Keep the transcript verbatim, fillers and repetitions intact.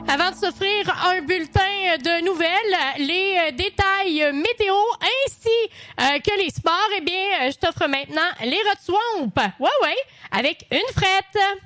Avant de s'offrir un bulletin de nouvelles, les détails météo ainsi euh, que les sports, eh bien, je t'offre maintenant les Rod Swamp. Ouais, ouais, avec une frette.